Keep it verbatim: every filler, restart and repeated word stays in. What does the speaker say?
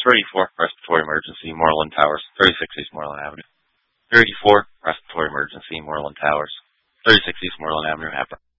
thirty-four, respiratory emergency, Moreland Towers. thirty-six East Moreland Avenue. thirty-four, respiratory emergency, Moreland Towers. thirty-six East Moreland Avenue, Happer.